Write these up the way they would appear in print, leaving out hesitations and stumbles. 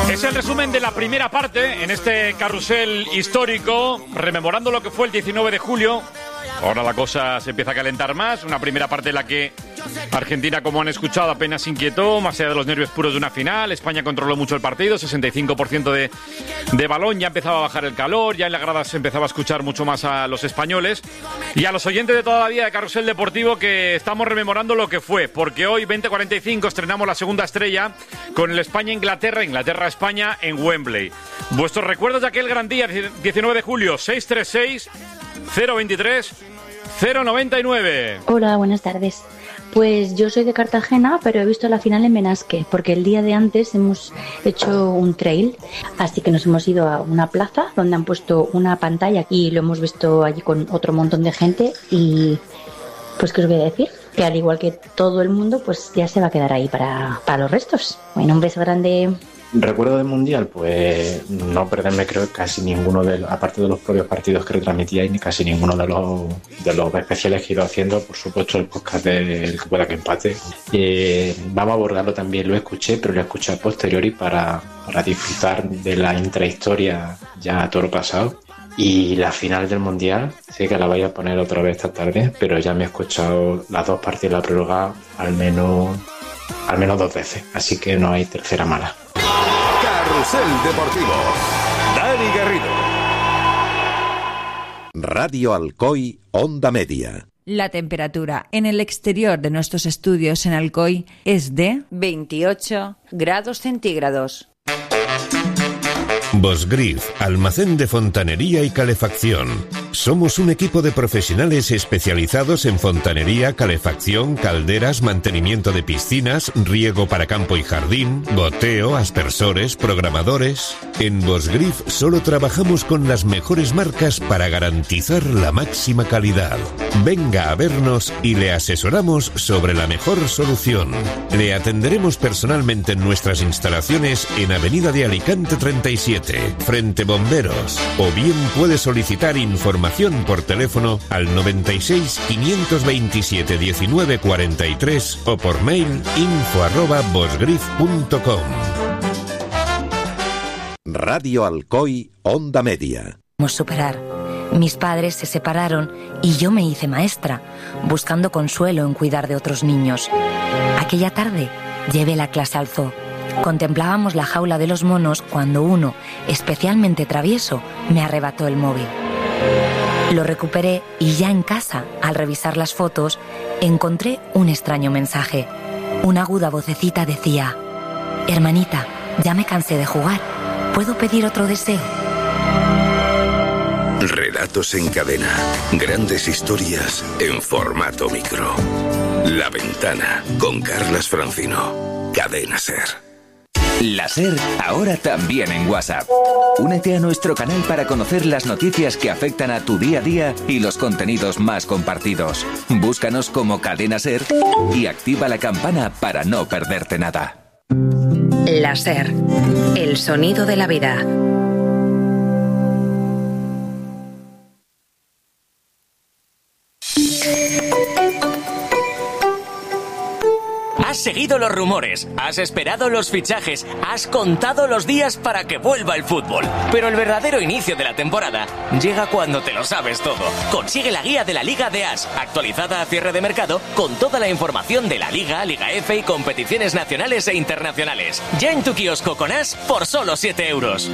Es el resumen de la primera parte en este carrusel histórico, rememorando lo que fue el 19 de julio. Ahora la cosa se empieza a calentar más. Una primera parte en la que Argentina, como han escuchado, apenas inquietó, más allá de los nervios puros de una final. España controló mucho el partido, 65% de balón. Ya empezaba a bajar el calor, ya en la grada se empezaba a escuchar mucho más a los españoles. Y a los oyentes de toda la vida de Carrusel Deportivo, que estamos rememorando lo que fue. Porque hoy, 20:45, estrenamos la segunda estrella con el España-Inglaterra, Inglaterra-España en Wembley. Vuestros recuerdos de aquel gran día, 19 de julio, 636-023-099. Hola, buenas tardes. Pues yo soy de Cartagena, pero he visto la final en Benasque, porque el día de antes hemos hecho un trail, así que nos hemos ido a una plaza donde han puesto una pantalla y lo hemos visto allí con otro montón de gente y pues ¿qué os voy a decir? Que al igual que todo el mundo, pues ya se va a quedar ahí para los restos. Bueno, un beso grande. Recuerdo del Mundial, pues no perderme creo casi ninguno aparte de los propios partidos que retransmitíais, ni casi ninguno de los especiales que he ido haciendo, por supuesto el podcast del que pueda que empate. Vamos a abordarlo también, lo escuché, pero lo escuché a posteriori para disfrutar de la intrahistoria ya a toro pasado. Y la final del Mundial, sé que la voy a poner otra vez esta tarde, pero ya me he escuchado las dos partes de la prórroga al menos 2 veces, así que no hay tercera mala. Carrusel Deportivo, Dani Garrido. Radio Alcoy, Onda Media. La temperatura en el exterior de nuestros estudios en Alcoy es de 28 grados centígrados. Bosgrif, almacén de fontanería y calefacción. Somos un equipo de profesionales especializados en fontanería, calefacción, calderas, mantenimiento de piscinas, riego para campo y jardín, goteo, aspersores, programadores. En Bosgrif solo trabajamos con las mejores marcas para garantizar la máxima calidad. Venga a vernos y le asesoramos sobre la mejor solución. Le atenderemos personalmente en nuestras instalaciones en Avenida de Alicante 37. Frente Bomberos, o bien puede solicitar información por teléfono al 96 527 19 43 o por mail info@bosgrif.com. Radio Alcoy, Onda Media. Superar. Mis padres se separaron y yo me hice maestra, buscando consuelo en cuidar de otros niños. Aquella tarde llevé la clase al zoo. Contemplábamos la jaula de los monos cuando uno, especialmente travieso, me arrebató el móvil. Lo recuperé y ya en casa, al revisar las fotos, encontré un extraño mensaje. Una aguda vocecita decía: hermanita, ya me cansé de jugar. ¿Puedo pedir otro deseo? Relatos en cadena. Grandes historias en formato micro. La Ventana, con Carlas Francino. Cadena SER. La SER, ahora también en WhatsApp. Únete a nuestro canal para conocer las noticias que afectan a tu día a día y los contenidos más compartidos. Búscanos como Cadena SER y activa la campana para no perderte nada. La SER, el sonido de la vida. Has seguido los rumores, has esperado los fichajes, has contado los días para que vuelva el fútbol. Pero el verdadero inicio de la temporada llega cuando te lo sabes todo. Consigue la guía de la Liga de As, actualizada a cierre de mercado, con toda la información de la Liga, Liga F y competiciones nacionales e internacionales. Ya en tu kiosco con As por solo 7 euros.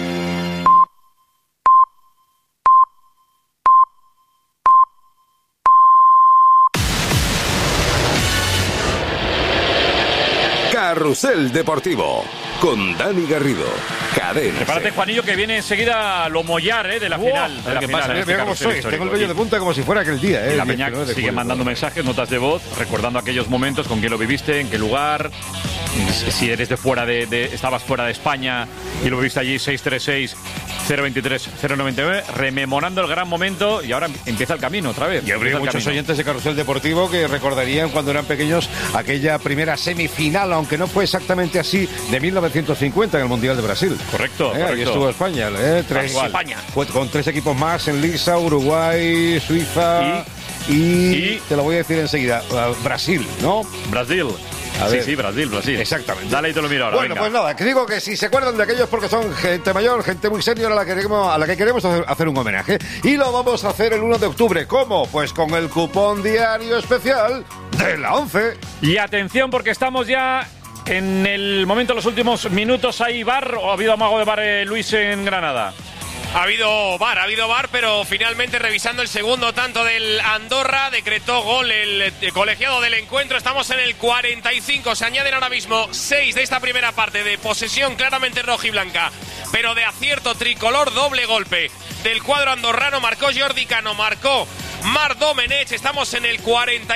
Carrusel Deportivo, con Dani Garrido. Cadena. Prepárate, Juanillo, que viene enseguida lo mollar de la final. De la ¿Qué final pasa? de Mira cómo soy, tengo el vello de punta como si fuera aquel día. Y la Peña sigue mandando mensajes, notas de voz, recordando aquellos momentos, con quién lo viviste, en qué lugar, si eres de fuera estabas fuera de España y lo viviste allí, 636-023-099, rememorando el gran momento, y ahora empieza el camino otra vez. Y habría muchos oyentes de Carrusel Deportivo que recordarían cuando eran pequeños aquella primera semifinal, aunque no fue exactamente así, de 1950 en el Mundial de Brasil. Correcto. Ahí estuvo España, España. Con 3 equipos más en lisa: Uruguay, Suiza y te lo voy a decir enseguida, Brasil, ¿no? Brasil. A ver. Sí, Brasil. Exactamente. Dale y te lo miro ahora. Bueno, venga. pues nada, que digo que si se acuerdan de aquellos porque son gente mayor, gente muy senior a la que queremos hacer un homenaje. Y lo vamos a hacer el 1 de octubre. ¿Cómo? Pues con el cupón diario especial de la 11. Y atención porque estamos ya en el momento, los últimos minutos. ¿Hay VAR o ha habido amago de VAR, Luis, en Granada? Ha habido VAR, pero finalmente revisando el segundo tanto del Andorra, decretó gol el colegiado del encuentro. Estamos en el 45, se añaden ahora mismo 6 de esta primera parte de posesión claramente rojiblanca, pero de acierto tricolor, doble golpe del cuadro andorrano. Marcó Jordi Cano, marcó Marc Domenech. Estamos en el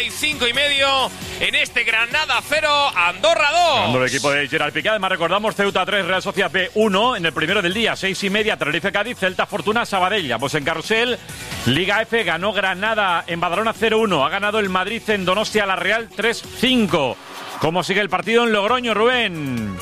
45,5 en este Granada 0, Andorra 2. Ganando el equipo de Gerard Piqué. Además recordamos Ceuta 3, Real Sociedad B 1 en el primero del día, 6:30, Tenerife Cádiz, Celta Fortuna Sabadell. Pues en carrusel, Liga F ganó Granada en Badalona 0-1. Ha ganado el Madrid en Donostia La Real 3-5. ¿Cómo sigue el partido en Logroño, Rubén?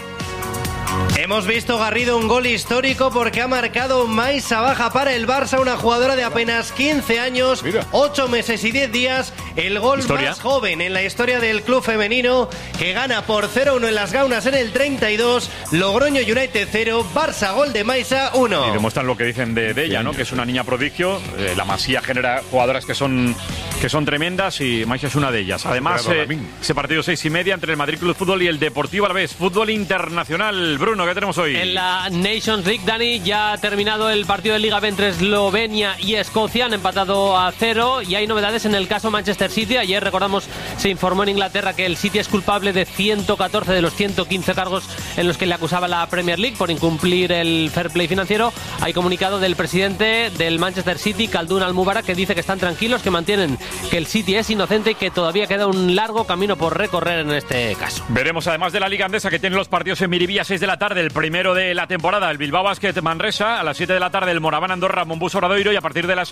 Hemos visto, Garrido, un gol histórico porque ha marcado Maisa Baja para el Barça, una jugadora de apenas 15 años, 8 meses y 10 días, el gol más joven en la historia del club femenino, que gana por 0-1 en las Gaunas en el 32, Logroño United 0, Barça gol de Maisa 1. Y demuestran lo que dicen de ella, ¿no? Que es una niña prodigio, la Masía genera jugadoras que son tremendas y Maisa es una de ellas. Además, ese partido 6:30 entre el Madrid Club Fútbol y el Deportivo Alavés, fútbol internacional. Bruno, ¿qué tenemos hoy? En la Nations League, Dani, ya ha terminado el partido de Liga B entre Eslovenia y Escocia, han empatado a 0 y hay novedades en el caso Manchester City. Ayer, recordamos, se informó en Inglaterra que el City es culpable de 114 de los 115 cargos en los que le acusaba la Premier League por incumplir el fair play financiero. Hay comunicado del presidente del Manchester City, Khaldun Al-Mubarak, que dice que están tranquilos, que mantienen que el City es inocente y que todavía queda un largo camino por recorrer en este caso. Veremos, además de la Liga Andesa, que tiene los partidos en Miribilla, 6 de la tarde, el primero de la temporada, el Bilbao Basket Manresa, a las 7 de la tarde el Moraván Andorra Monbus Obradoiro, y a partir de las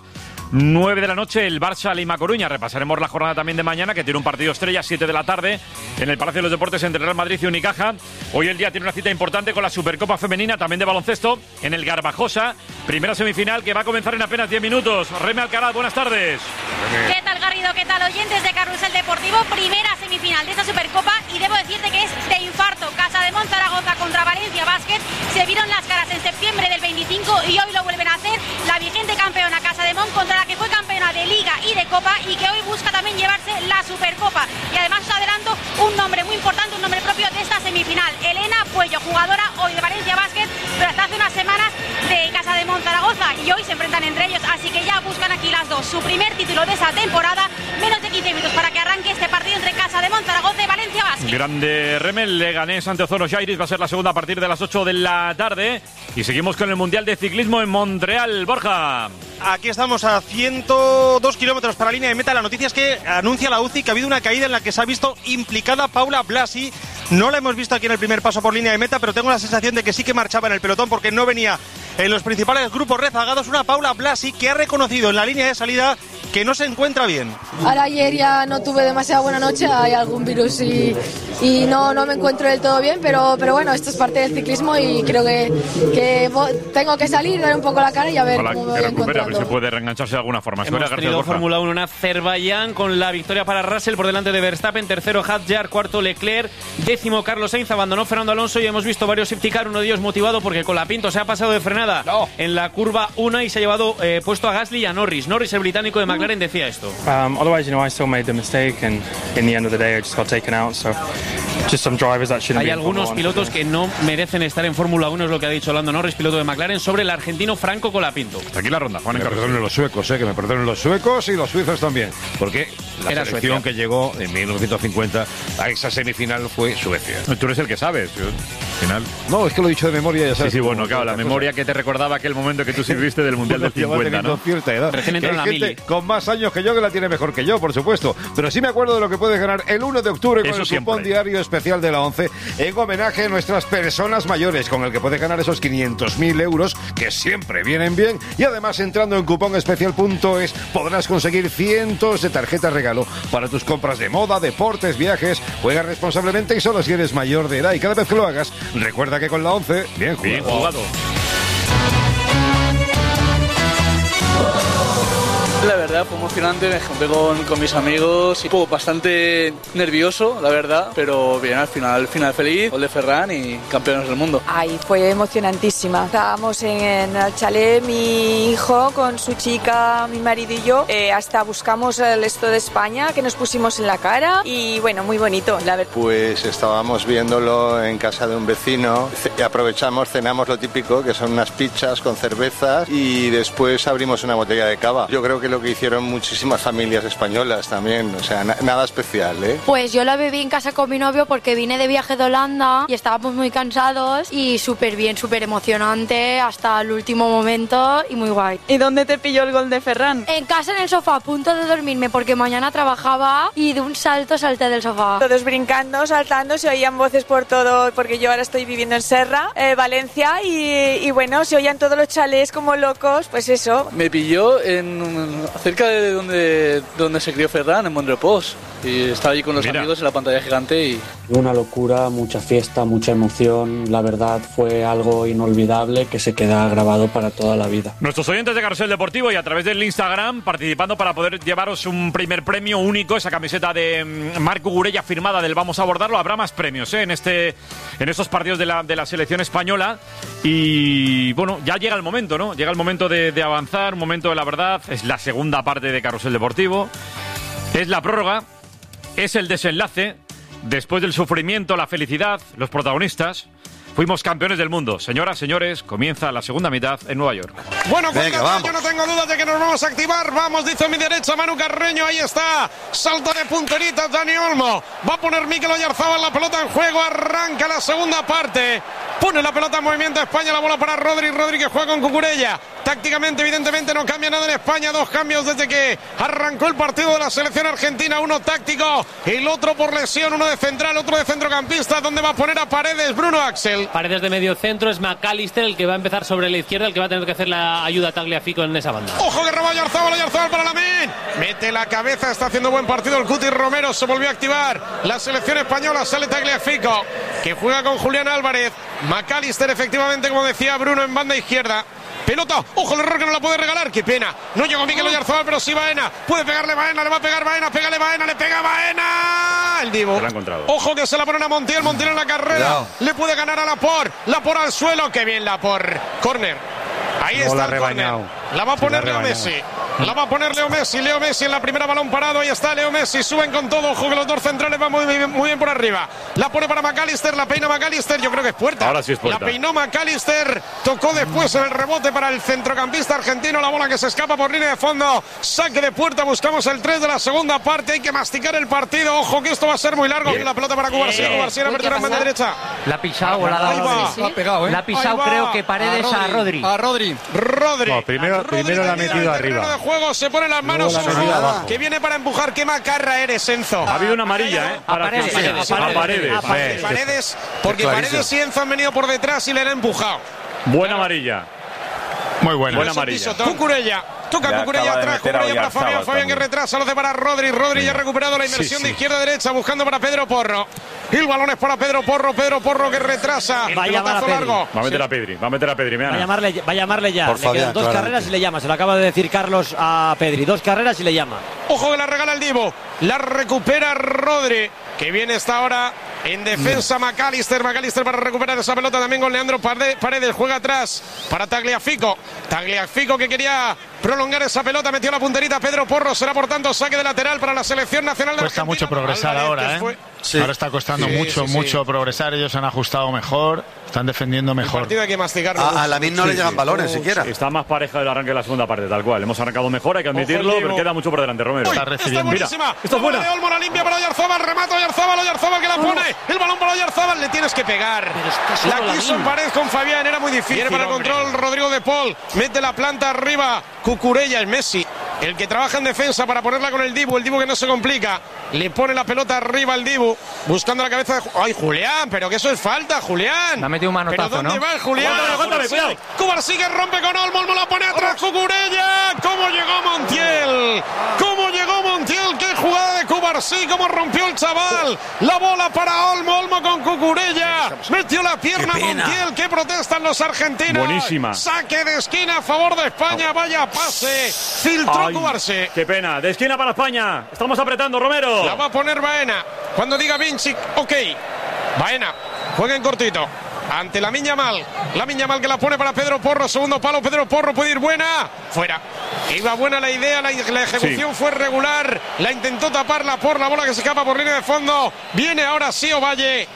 9 de la noche el Barça Lima Coruña. Repasaremos la jornada también de mañana, que tiene un partido estrella, 7 de la tarde, en el Palacio de los Deportes entre Real Madrid y Unicaja. Hoy el día tiene una cita importante con la Supercopa Femenina, también de baloncesto, en el Garbajosa, primera semifinal que va a comenzar en apenas 10 minutos. Reme Alcaraz, buenas tardes. ¿Qué tal, Garrido? ¿Qué tal, oyentes de Carrusel Deportivo? Primera semifinal de esta Supercopa y debo decirte que es de infarto. Casademont Zaragoza contra Valencia Basket. Se vieron las caras en septiembre del 25 y hoy lo vuelven a hacer. La vigente campeona Casademont contra la que fue campeona de Liga y de Copa y que hoy busca también llevarse la Supercopa. Y además os adelanto un nombre muy importante, un nombre propio de esta semifinal. Elena Puello, jugadora hoy de Valencia Basket, pero hasta hace unas semanas de Casademont Zaragoza, y hoy se enfrentan entre ellos, así que ya buscan aquí las dos su primer título de esa temporada. Menos de 15 minutos para que arranque este partido entre Casademont Zaragoza y Valencia Basket. Grande Remel, Leganés ante Ozono Jairis, va a ser la segunda a partir de las 8 de la tarde. Y seguimos con el Mundial de Ciclismo en Montreal. Borja. Aquí estamos a 102 kilómetros para la línea de meta. La noticia es que anuncia la UCI que ha habido una caída en la que se ha visto implicada Paula Blasi. No la hemos visto aquí en el primer paso por línea de meta, pero tengo la sensación de que sí que marchaba en el pelotón porque no venía en los principales grupos rezagados. Una Paula Blasi que ha reconocido en la línea de salida que no se encuentra bien. Ahora ayer ya no tuve demasiada buena noche, hay algún virus y no me encuentro del todo bien, pero bueno, esto es parte del ciclismo y creo que tengo que salir, dar un poco la cara y a ver cómo me voy encontrando. A ver si puede reengancharse de alguna forma. Hemos tenido Fórmula 1 en Azerbaiyán con la victoria para Russell por delante de Verstappen, tercero Hadjar, cuarto Leclerc, décimo Carlos Sainz, abandonó Fernando Alonso y hemos visto varios safety car, uno de ellos motivado porque Colapinto se ha pasado de frenada en la curva 1 y se ha llevado puesto a Gasly y a Norris. Norris, el británico de McLaren, decía esto. Otherwise, I still made the mistake and in the end of the day I just got taken out, so just some drivers that shouldn't be. Hay algunos pilotos que no merecen estar en Fórmula 1, es lo que ha dicho Lando Norris, piloto de McLaren, sobre el argentino Franco Colapinto. Hasta aquí la ronda, Juan. Que me perdonen los suecos, que me perdonen los suecos y los suizos también, porque la Era selección Suecia. que llegó en 1950 a esa semifinal fue Suecia. Tú eres el que sabes. Final. No, es que lo he dicho de memoria, ya sabes. Sí, bueno, claro, la memoria que te recordaba aquel momento que tú sirviste del Mundial del 50, ¿no? Cierta edad. Recién entró Que en hay la gente mili. con más años que yo que la tiene mejor que yo, por supuesto. Pero sí me acuerdo de lo que puedes ganar el 1 de octubre con Eso el siempre. cupón diario especial de la 11 en homenaje a nuestras personas mayores, con el que puedes ganar esos 500.000 euros que siempre vienen bien. Y además, entrando en cuponespecial.es podrás conseguir cientos de tarjetas regalo para tus compras de moda, deportes, viajes. Juega responsablemente y solo si eres mayor de edad. Y cada vez que lo hagas, recuerda que con la 11, bien jugado. Bien jugado. La verdad fue emocionante, me junté con mis amigos y bastante nervioso, la verdad, pero bien, al final feliz, gol de Ferran y campeones del mundo. Ay, fue emocionantísima. Estábamos en el chalet, mi hijo con su chica, mi marido y yo, hasta buscamos el esto de España que nos pusimos en la cara y bueno, muy bonito, la verdad. Pues estábamos viéndolo en casa de un vecino, aprovechamos, cenamos lo típico, que son unas pizzas con cervezas y después abrimos una botella de cava. Yo creo que lo que hicieron muchísimas familias españolas también, o sea, nada especial, ¿eh? Pues yo la viví en casa con mi novio porque vine de viaje de Holanda y estábamos muy cansados y súper bien, súper emocionante hasta el último momento y muy guay. ¿Y dónde te pilló el gol de Ferran? En casa, en el sofá, a punto de dormirme porque mañana trabajaba y de un salto salté del sofá. Todos brincando, saltando, se oían voces por todo, porque yo ahora estoy viviendo en Serra, Valencia, y bueno, se oían todos los chalés como locos, pues eso. Me pilló cerca de donde se crió Ferran, en Montrepós, y estaba allí con los amigos en la pantalla gigante y... Una locura, mucha fiesta, mucha emoción, la verdad fue algo inolvidable que se queda grabado para toda la vida. Nuestros oyentes de Carrusel Deportivo y a través del Instagram participando para poder llevaros un primer premio único, esa camiseta de Marc Cucurella firmada del Vamos a Abordarlo. Habrá más premios en estos partidos de la selección española y bueno, ya llega el momento, ¿no? Llega el momento de avanzar, un momento de la verdad, es la segunda parte de Carrusel Deportivo, es la prórroga, es el desenlace. Después del sufrimiento, la felicidad, los protagonistas. Fuimos campeones del mundo. Señoras, señores, comienza la segunda mitad en Nueva York. Bueno, venga, yo no tengo dudas de que nos vamos a activar. Vamos, dice a mi derecha Manu Carreño. Ahí está. Salto de punterita Dani Olmo. Va a poner Mikel Oyarzabal la pelota en juego. Arranca la segunda parte. Pone la pelota en movimiento España. La bola para Rodri. Rodri que juega con Cucurella. Tácticamente, evidentemente, no cambia nada en España. Dos cambios desde que arrancó el partido de la selección argentina. Uno táctico, el otro por lesión. Uno de central, otro de centrocampista. ¿Dónde va a poner a Paredes, Bruno Axel? Paredes de medio centro, es McAllister el que va a empezar sobre la izquierda, el que va a tener que hacer la ayuda a Tagliafico en esa banda. Ojo que roba Oyarzabal para Lamine. Mete la cabeza, está haciendo buen partido el Cuti Romero. Se volvió a activar la selección española. Sale Tagliafico, que juega con Julián Álvarez. McAllister, efectivamente, como decía Bruno, en banda izquierda. Pelota, ojo el error que no la puede regalar, qué pena. No llegó Mikel Oyarzabal, pero sí Baena. Puede pegarle Baena, le va a pegar Baena, pégale Baena, le pega Baena. El Dibu. Ojo que se la ponen a Montiel, Montiel en la carrera. Cuidado. Le puede ganar a Laporte al suelo, qué bien Laporte. Córner. Ahí está el córner. La va a poner Leo Messi. La va a poner Leo Messi en la primera, balón parado, ahí está Leo Messi, suben con todo, ojo que los dos centrales van muy bien por arriba. La pone para McAllister, la peina McAllister, yo creo que es puerta. Ahora sí es puerta. La peinó McAllister, tocó después en el rebote para el centrocampista argentino, la bola que se escapa por línea de fondo, saque de puerta, buscamos el 3 de la segunda parte, hay que masticar el partido, ojo que esto va a ser muy largo. La pelota para Cubarsía, en apertura en banda derecha. La ha pisado o la ha dado Rodri. La ha pisado, creo que Paredes a Rodri. No, primero la ha metido arriba. De juego, se pone las manos que viene para empujar. Qué macarra eres, Enzo. Ha habido una amarilla, a Paredes, porque Paredes y Enzo han venido por detrás y le han empujado. Buena amarilla. Muy buena. Buena amarilla. Cucurella. Toca Cucurella atrás, Cucurella para Fabián que retrasa, lo hace para Rodri ya ha recuperado la inversión de izquierda a derecha, buscando para Pedro Porro. El balón es para Pedro Porro que retrasa. Va a llamar a Pedri. Va a meter a Pedri, Va a llamarle ya. Le quedan dos carreras y le llama. Se lo acaba de decir Carlos a Pedri. 2 carreras y le llama. Ojo que la regala el Divo. La recupera Rodri, que viene esta hora en defensa McAllister para recuperar esa pelota también con Leandro Paredes, juega atrás para Tagliafico que quería prolongar esa pelota, metió la punterita Pedro Porro, será por tanto saque de lateral para la selección nacional de Argentina. Cuesta mucho progresar ahora, Sí. Ahora está costando mucho progresar, ellos han ajustado mejor, están defendiendo mejor. El partido hay que masticarlo. A Lamine no le llegan balones siquiera. Está más pareja del arranque de la segunda parte, tal cual. Hemos arrancado mejor, hay que admitirlo, pero queda mucho por delante, Romero. Está recibiendo. Está buenísima. Esto es buena. De Olmo, la limpia para Oyarzabal, remata Oyarzabal que la pone. El balón para Oyarzabal, le tienes que pegar. La quiso en pared con Fabián, era muy difícil. Viene para el control Rodrigo de Paul, mete la planta arriba, Cucurella, el Messi. El que trabaja en defensa para ponerla con el Dibu que no se complica. Le pone la pelota arriba al Dibu, buscando la cabeza de... ¡Ay, Julián! Pero que eso es falta, Julián. Me ha metido un manotazo, ¿pero dónde va Julián? Cuidado. Cubarsí que rompe con Olmo la pone atrás, Cucurella. ¿Cómo llegó Montiel? ¡Qué jugada de Cubarsí! Cubarsí, como rompió el chaval. La bola para Olmo, Olmo con Cucurella. Metió la pierna Montiel, que protestan los argentinos. Buenísima. Saque de esquina a favor de España, vaya pase. Filtró Cubarsí. Qué pena, de esquina para España. Estamos apretando, Romero. La va a poner Baena. Cuando diga Vinci, ok. Baena, juega en cortito. Ante Lamine Yamal. Lamine Yamal que la pone para Pedro Porro. Segundo palo, Pedro Porro puede ir buena. Fuera. Iba buena la idea, la ejecución fue regular. La intentó taparla por la bola que se escapa por línea de fondo. Viene ahora sí Ovalle.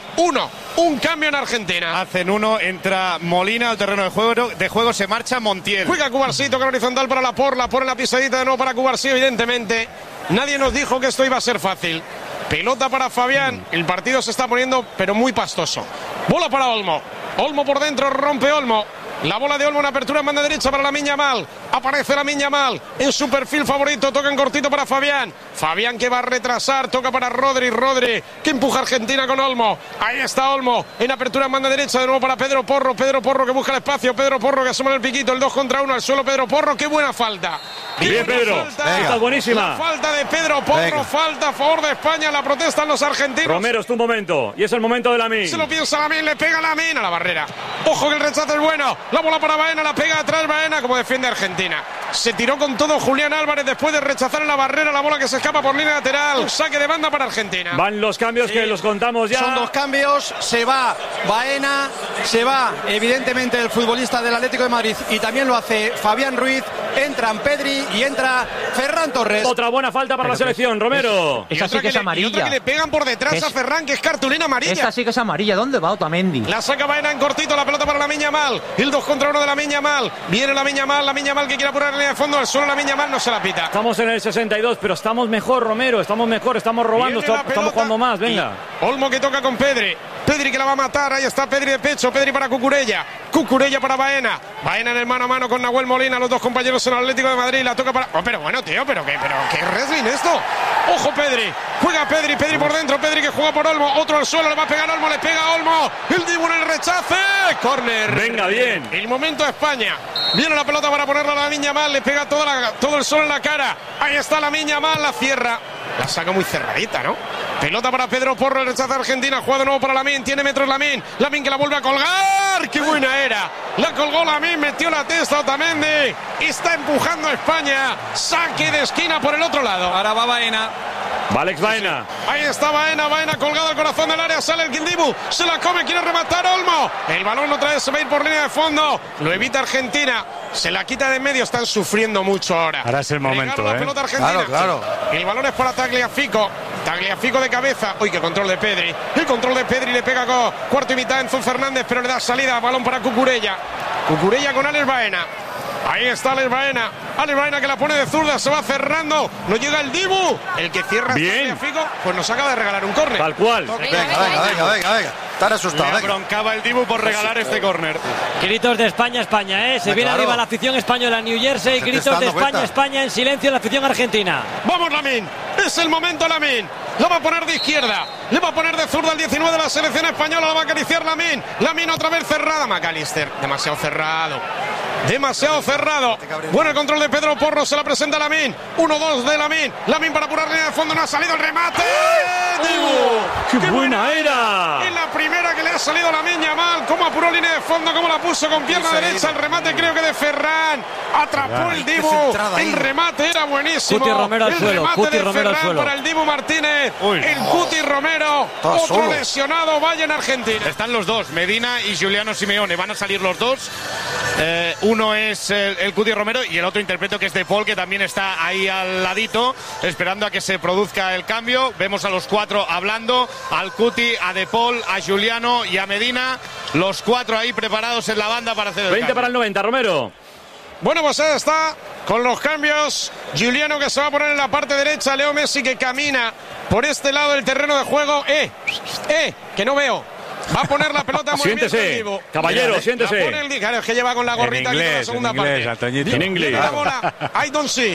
Un cambio en Argentina. Hacen uno, entra Molina al terreno de juego, se marcha Montiel. Juega Cubarsí, toca horizontal para la pone la pisadita de nuevo para Cubarsí, evidentemente. Nadie nos dijo que esto iba a ser fácil. Pelota para Fabián. El partido se está poniendo, pero muy pastoso. Bola para Olmo. Olmo por dentro, rompe Olmo. La bola de Olmo en apertura en banda derecha para Lamine Yamal. Aparece Lamine Yamal en su perfil favorito. Toca en cortito para Fabián. Fabián que va a retrasar. Toca para Rodri. Rodri que empuja a Argentina con Olmo. Ahí está Olmo en apertura en banda derecha. De nuevo para Pedro Porro. Pedro Porro que busca el espacio. Pedro Porro que asoma el piquito. El 2 contra 1 al suelo. Pedro Porro. Qué buena falta. Bien, Pedro. Está buenísima. La falta de Pedro Porro. Venga. Falta a favor de España. La protestan los argentinos. Romero, es tu momento. Y es el momento de Lamine. Se lo piensa Lamine. Le pega Lamine a la barrera. Ojo que el rechazo es bueno. La bola para Baena. La pega atrás Baena como defiende Argentina. Se tiró con todo Julián Álvarez después de rechazar en la barrera la bola que se escapa por línea lateral. Saque de banda para Argentina. Van los cambios que los contamos ya. Son 2 cambios. Se va Baena. Se va evidentemente el futbolista del Atlético de Madrid. Y también lo hace Fabián Ruiz. Entran Pedri y entra Ferran Torres. Otra buena falta para la selección, Romero. Esa sí que es amarilla. Y otra que le pegan por detrás a Ferran, que es cartulina amarilla. Esta sí que es amarilla. ¿Dónde va Otamendi? La saca Baena en cortito, la pelota para Lamine Yamal. El 2 contra 1 de Lamine Yamal. Viene Lamine Yamal que quiere apurar la línea de fondo. Al suelo Lamine Yamal no se la pita. Estamos en el 62, pero estamos mejor, Romero. Estamos mejor, estamos robando, estamos jugando más. Venga. Olmo que toca con Pedri. Pedri que la va a matar. Ahí está Pedri de pecho. Pedri para Cucurella. Cucurella para Baena. Baena en el mano a mano con Nahuel Molina. Los dos compañeros en el Atlético de Madrid. La toca para... Oh, pero bueno, tío, pero qué wrestling esto. Ojo Pedri. Juega Pedri por dentro. Pedri que juega por Olmo. Otro al suelo. Le va a pegar Olmo. Le pega Olmo. El Dibu en el rechace. Córner. Venga, bien. El momento de España. Viene la pelota para ponerla a Lamine Yamal. Le pega todo el sol en la cara. Ahí está Lamine Yamal. La cierra. La saca muy cerradita, ¿no? Pelota para Pedro Porro. El rechazo de Argentina. Juega de nuevo para Lamine. Tiene metros Lamine. Lamine que la vuelve a colgar. ¡Qué buena era! La colgó Lamine. Metió la testa Otamendi. Está empujando a España. Saque de esquina por el otro lado. Ahora va Baena. Alex Baena. Ahí está Baena colgado al corazón del área. Sale el Dibu. Se la come. Quiere rematar Olmo. El balón otra vez se va a ir por línea de fondo. Lo evita Argentina. Se la quita de en medio. Están sufriendo mucho ahora. Ahora es el momento, la pelota argentina. Claro. El balón es para Tagliafico. Tagliafico de cabeza. Uy, qué control de Pedri. El control de Pedri le pega con cuarto y mitad Enzo Fernández, pero le da salida. Balón para Cucurella. Cucurella con Alex Baena. Ahí está Alex Baena. Alex Baena que la pone de zurda. Se va cerrando. No llega el Dibu. El que cierra Tagliafico, pues nos acaba de regalar un córner. Tal cual. Venga. Estar asustado. Me broncaba el Dibu por regalar este córner. Gritos de España, ¿eh? Se viene arriba la afición española, New Jersey. Gritos de España, en silencio la afición argentina. Vamos, Lamine. Es el momento, Lamine. Lo va a poner de izquierda. Le va a poner de zurda el 19 de la selección española. Lo va a acariciar Lamine. Lamine otra vez cerrada. McAllister. Demasiado cerrado. Bueno, el control de Pedro Porro. Se la presenta Lamine. 1-2 de Lamine. Lamine para apurar línea de fondo. No ha salido el remate. ¡Qué buena era! Y la primera que le ha salido a Lamine Yamal. Cómo apuró línea de fondo. Cómo la puso con pierna derecha. El remate creo que de Ferran. Atrapó el Dibu. El remate era buenísimo. Cuti Romero al suelo. Cuti Romero al suelo. Para el Dibu Martínez. El Cuti Romero. Otro lesionado. Vaya en Argentina. Están los dos. Medina y Giuliano Simeone. Van a salir los dos. Uno es el Cuti Romero y el otro interpreto que es De Paul, que también está ahí al ladito esperando a que se produzca el cambio. Vemos a los cuatro hablando, al Cuti, a De Paul, a Giuliano y a Medina, los cuatro ahí preparados en la banda para hacer el 20 cambio. para el 90, Romero. Bueno, pues ahí está con los cambios. Giuliano que se va a poner en la parte derecha. Leo Messi que camina por este lado del terreno de juego. Que no veo. Va a poner la pelota muy bien. Siéntese, caballero, siéntese. Claro, es que lleva con la gorrita aquí en la segunda parte. En inglés. La bola. I don't see.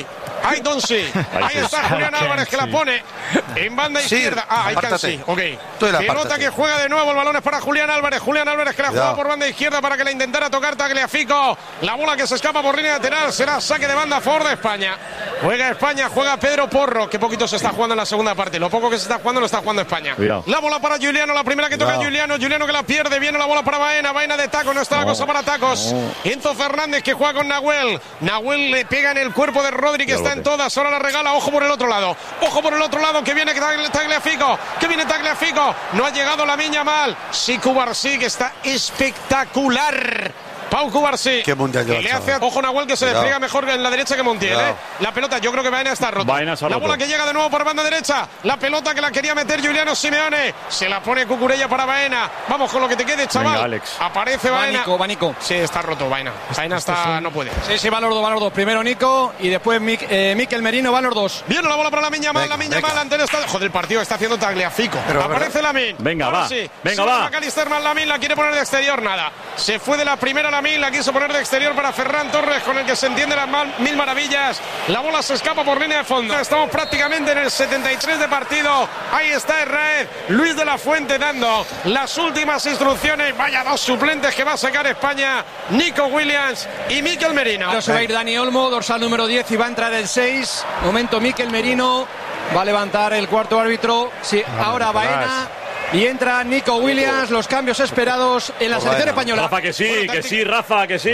Ahí Donsi. Ahí está Julián Álvarez que la pone en banda izquierda. Ahí Kansi. Ok. Pelota que juega de nuevo. El balón es para Julián Álvarez. Julián Álvarez que la juega por banda izquierda para que la intentara tocar Tagliafico. La bola que se escapa por línea lateral. Será saque de banda a favor de España. Juega España, juega Pedro Porro. Que poquito se está jugando en la segunda parte. Lo poco que se está jugando lo está jugando España. Cuidado. La bola para Giuliano. La primera que toca Giuliano. Giuliano que la pierde. Viene la bola para Baena. Baena de taco. No está la cosa para tacos. Enzo Fernández que juega con Nahuel. Nahuel le pega en el cuerpo de Rodri que está en todas. Ahora la regala. Ojo por el otro lado. Ojo por el otro lado que viene Tagliafico. Que viene Tagliafico. No ha llegado Lamine Yamal. Sí, Cubarsí que está espectacular. Pau Cubarsí. Qué mundial le hace ojo Nahuel que se despliega mejor en la derecha que Montiel. La pelota, yo creo que Baena está rota. La bola que llega de nuevo por banda derecha. La pelota que la quería meter Giuliano Simeone. Se la pone Cucurella para Baena. Vamos con lo que te quede, chaval. Venga, Alex. Aparece Baena. Nico. Sí, está roto Baena. Baena está, no puede. Sí, van los dos. Primero Nico y después Mikel Merino, van los dos. Viene la bola para Lamine Yamal. Lamine Yamal ante el estadio. Joder, el partido está haciendo Tagliafico. Aparece Lamine. Venga, va. Sí. Venga, va. McAllister más Lamine la quiere poner de exterior. Nada. Se fue de la primera Lamine. La quiso poner de exterior para Ferran Torres, con el que se entiende las mil maravillas. La bola se escapa por línea de fondo. Estamos prácticamente en el 73 de partido. Ahí está Herrera. Luis de la Fuente dando las últimas instrucciones. Vaya dos suplentes que va a sacar España. Nico Williams y Mikel Merino. Pero se va a ir Dani Olmo, dorsal número 10, y va a entrar el 6. Momento Mikel Merino. Va a levantar el cuarto árbitro. Sí, ahora Baena. Y entra Nico Williams, los cambios esperados en la selección española. Rafa, que sí, Rafa, que sí.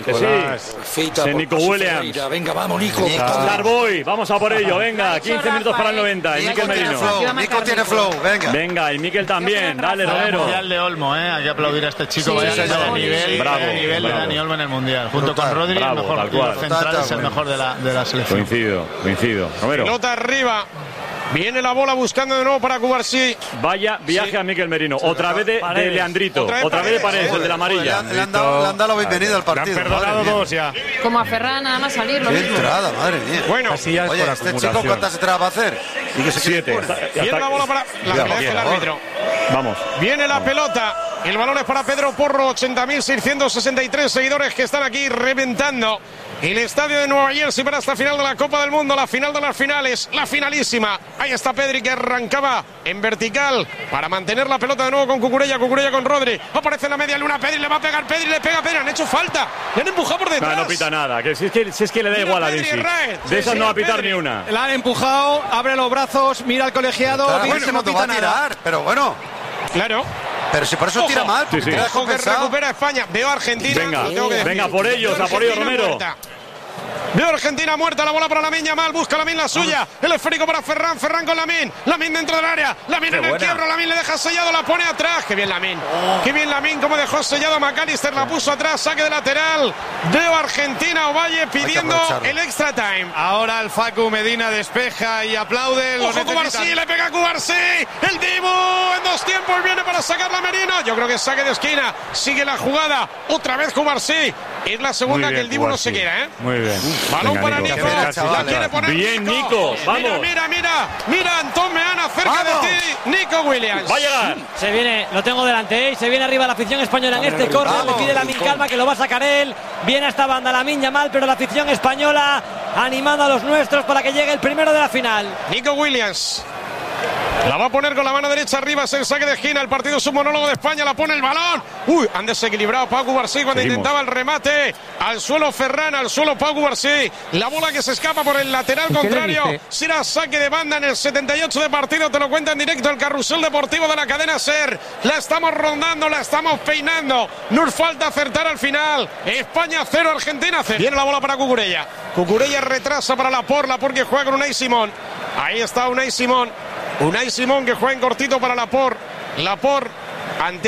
Sí, Nico Williams. Venga, vamos, Nico. Starboy, vamos a por ello, venga. 15 minutos para el 90. Y Mikel Merino. Nico tiene flow, venga. Venga, y Mikel también. Dale, Romero. Mundial de Olmo, hay que aplaudir a este chico. Vaya nivel, nivel de Dani Olmo en el Mundial. Junto con Rodri, el mejor central, es el mejor de la selección. Coincido. Romero. Pelota arriba. Viene la bola buscando de nuevo para Cubarsí. Vaya viaje a Mikel Merino. Otra vez de Leandrito. Otra vez de Paredes, el de la amarilla. Le han dado la bienvenida al partido. Le han perdonado dos ya. Como a Ferran, nada más salir. Lo mismo. Entrada, madre mía. Bueno, oye, este chico ¿cuántas entradas va a hacer? Y que se 7. Viene la bola para el árbitro. Vamos. Viene la pelota. El balón es para Pedro Porro. 80.663 seguidores que están aquí reventando el estadio de Nueva Jersey para esta final de la Copa del Mundo, la final de las finales, la finalísima. Ahí está Pedri que arrancaba en vertical para mantener la pelota de nuevo con Cucurella con Rodri. Aparece en la media luna Pedri, le va a pegar Pedri, le pega Pedri, han hecho falta. Le han empujado por detrás. No pita nada, que si es que le da igual a Vinci. De esas no va a pitar ni una. La han empujado, abre los brazos, mira al colegiado. Claro, no pita nada. Pero bueno. Claro. Pero si por eso tira mal. Ojo que recupera España. Veo a Argentina. Venga, por ellos, a por ellos, Romero. Veo a Argentina muerta, la bola para Lamine Yamal, busca Lamine la suya, el esférico para Ferran con Lamine dentro del área, Lamine en el quiebro, Lamine le deja sellado, la pone atrás, qué bien Lamine, como dejó sellado a McAllister, la puso atrás, saque de lateral, veo a Argentina, Ovalle pidiendo el extra time. Ahora el Facu Medina despeja y aplaude. Ojo Cubarsí, le pega a Cubarsí, el Dibu en dos tiempos viene para sacarla Merino, yo creo que saque de esquina, sigue la jugada, otra vez Cubarsí, es la segunda que el Dibu no se queda, Muy bien. Balón para Nico. La quiere poner bien, Nico. Vamos. Mira, Antón Meana cerca de ti. Nico Williams. Va a llegar. Se viene, lo tengo delante, se viene arriba la afición española en este córner. Le pide Lamine Calma que lo va a sacar él. Viene a esta banda Lamine Yamal, pero la afición española animando a los nuestros para que llegue el primero de la final. Nico Williams. La va a poner con la mano derecha arriba, es el saque de esquina, el partido submonólogo de España, la pone el balón. Han desequilibrado Pau Cubarsí cuando intentaba el remate. Al suelo Ferran, al suelo Pau Cubarsí. La bola que se escapa por el lateral contrario. Será saque de banda en el 78 de partido, te lo cuenta en directo el carrusel deportivo de la cadena SER. La estamos rondando, la estamos peinando. Nos falta acertar al final. España 0, Argentina 0. Viene la bola para Cucurella. Cucurella retrasa para Laporte que juega con Unai Simón. Ahí está Unai Simón que juega en cortito para Laporte ante